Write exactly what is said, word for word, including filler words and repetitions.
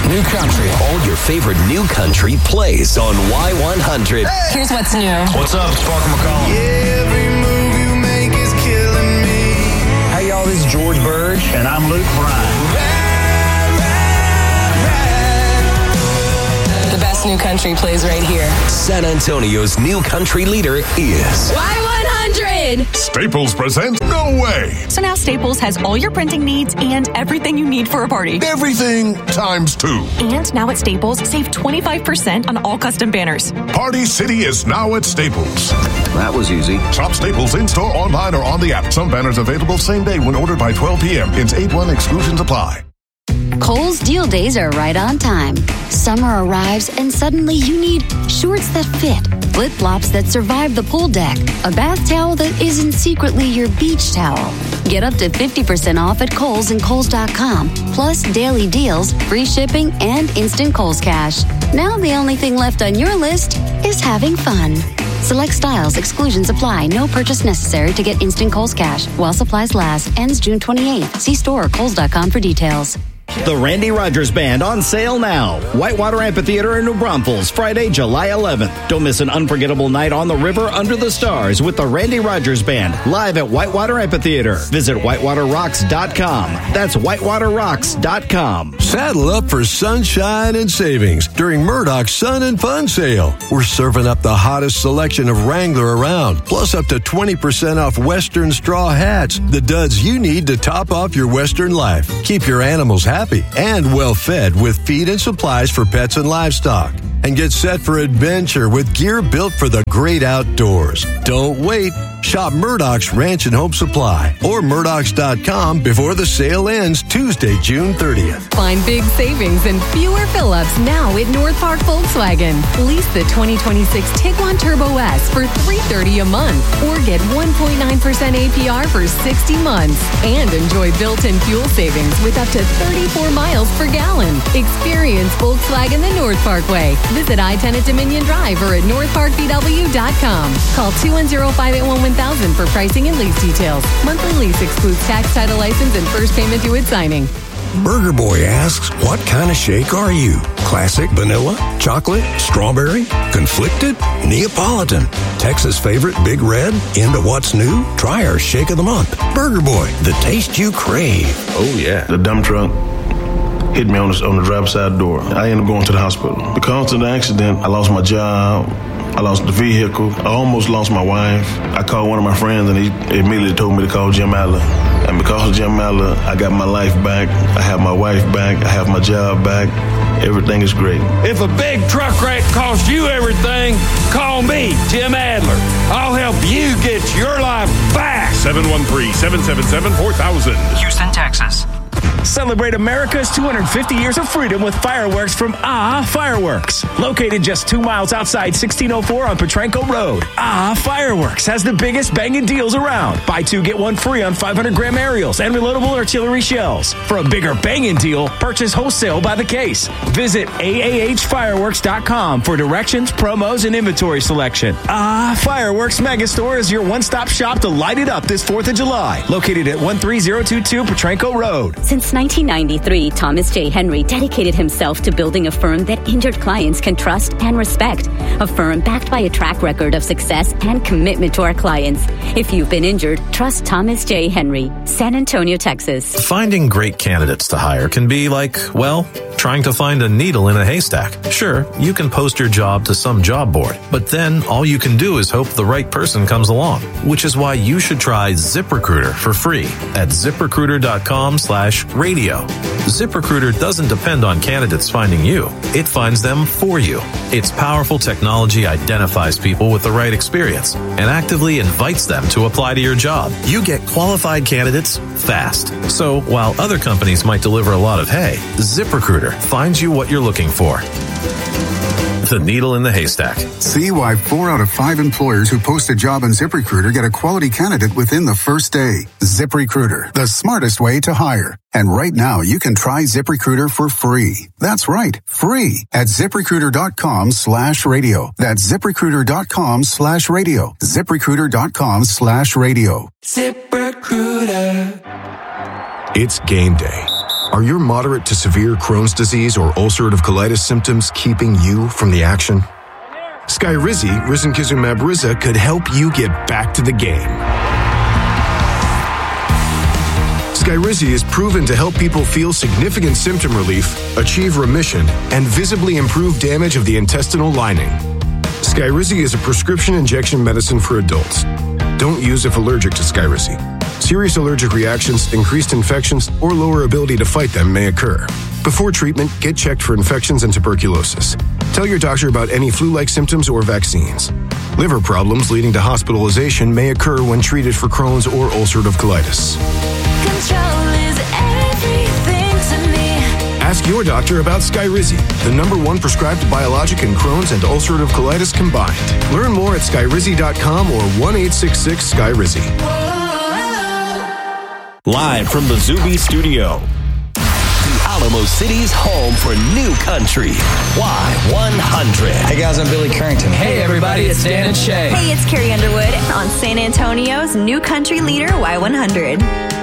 New country. All your favorite new country plays on Y one hundred. Hey. Here's what's new. What's up? It's Parker McCollum. Yeah, every move you make is killing me. Hey, y'all, this is George Burge, and I'm Luke Bryan. Ride, ride, ride. The best new country plays right here. San Antonio's new country leader is Y one hundred. Staples presents No Way. So now Staples has all your printing needs and everything you need for a party. Everything times two. And now at Staples, save twenty-five percent on all custom banners. Party City is now at Staples. That was easy. Shop Staples in-store, online, or on the app. Some banners available same day when ordered by twelve p.m. Hence eight one exclusions apply. Kohl's deal days are right on time. Summer arrives and suddenly you need shorts that fit, flip-flops that survive the pool deck, a bath towel that isn't secretly your beach towel. Get up to fifty percent off at Kohl's and Kohl's dot com, plus daily deals, free shipping, and instant Kohl's Cash. Now the only thing left on your list is having fun. Select styles, exclusions apply. No purchase necessary to get instant Kohl's Cash. While supplies last. Ends June twenty-eighth. See store or Kohl's dot com for details. The Randy Rogers Band on sale now. Whitewater Amphitheater in New Braunfels, Friday, July eleventh. Don't miss an unforgettable night on the river under the stars with the Randy Rogers Band live at Whitewater Amphitheater. Visit whitewater rocks dot com. That's whitewater rocks dot com. Saddle up for sunshine and savings during Murdoch's Sun and Fun sale. We're serving up the hottest selection of Wrangler around, plus up to twenty percent off Western straw hats, the duds you need to top off your Western life. Keep your animals happy and well fed with feed and supplies for pets and livestock. And get set for adventure with gear built for the great outdoors. Don't wait. Shop Murdoch's Ranch and Home Supply or Murdochs dot com before the sale ends Tuesday, June thirtieth. Find big savings and fewer fill-ups now at North Park Volkswagen. Lease the twenty twenty-six Tiguan Turbo S for three hundred thirty dollars a month or get one point nine percent A P R for sixty months and enjoy built-in fuel savings with up to thirty-four miles per gallon. Experience Volkswagen the North Park way. Visit I ten at Dominion Drive or at north park v w dot com. Call two one zero, five eight one, one thousand for pricing and lease details. Monthly lease excludes tax, title, license, and first payment due at signing. Burger Boy asks, what kind of shake are you? Classic, vanilla, chocolate, strawberry, conflicted, Neapolitan, Texas favorite, Big Red, into what's new? Try our Shake of the Month. Burger Boy, the taste you crave. Oh, yeah. The dump truck hit me on the, on the driver's side door. I ended up going to the hospital. Because of the accident, I lost my job. I lost the vehicle. I almost lost my wife. I called one of my friends, and he immediately told me to call Jim Adler. And because of Jim Adler, I got my life back. I have my wife back. I have my job back. Everything is great. If a big truck wreck costs you everything, call me, Jim Adler. I'll help you get your life back. seven one three, seven seven seven, four thousand. Houston, Texas. Celebrate America's two hundred fifty years of freedom with fireworks from Ah Fireworks. Located just two miles outside sixteen oh four on Petranco Road. Ah Fireworks has the biggest banging deals around. Buy two, get one free on five hundred gram aerials and reloadable artillery shells. For a bigger banging deal, purchase wholesale by the case. Visit A A H fireworks dot com for directions, promos, and inventory selection. Ah Fireworks Megastore is your one-stop shop to light it up this fourth of July. Located at one three zero two two Petranco Road. Since nineteen ninety-three, Thomas J. Henry dedicated himself to building a firm that injured clients can trust and respect. A firm backed by a track record of success and commitment to our clients. If you've been injured, trust Thomas J. Henry, San Antonio, Texas. Finding great candidates to hire can be like, well, trying to find a needle in a haystack. Sure, you can post your job to some job board, but then all you can do is hope the right person comes along, which is why you should try ZipRecruiter for free at ziprecruiter dot com slash radio. ZipRecruiter doesn't depend on candidates finding you. It finds them for you. Its powerful technology identifies people with the right experience and actively invites them to apply to your job. You get qualified candidates fast. So while other companies might deliver a lot of hay, ZipRecruiter finds you what you're looking for. The needle in the haystack. See why four out of five employers who post a job on ZipRecruiter get a quality candidate within the first day. ZipRecruiter, the smartest way to hire. And right now, you can try ZipRecruiter for free. That's right, free at ziprecruiter dot com slash radio. That's ziprecruiter dot com slash radio. ziprecruiter dot com slash radio. ZipRecruiter. It's game day. Are your moderate to severe Crohn's disease or ulcerative colitis symptoms keeping you from the action? Skyrizi, risankizumab Riza, could help you get back to the game. Skyrizi is proven to help people feel significant symptom relief, achieve remission, and visibly improve damage of the intestinal lining. Skyrizi is a prescription injection medicine for adults. Don't use if allergic to Skyrizi. Serious allergic reactions, increased infections, or lower ability to fight them may occur. Before treatment, get checked for infections and tuberculosis. Tell your doctor about any flu-like symptoms or vaccines. Liver problems leading to hospitalization may occur when treated for Crohn's or ulcerative colitis. Control is everything to me. Ask your doctor about Skyrizi, the number one prescribed biologic in Crohn's and ulcerative colitis combined. Learn more at skyrizi dot com or one eight six six Skyrizi. Live from the Zuby Studio, the Alamo City's home for new country. Y one hundred. Hey guys, I'm Billy Currington. Hey everybody, it's Dan and Shay. Hey, it's Carrie Underwood on San Antonio's new country leader, Y one hundred.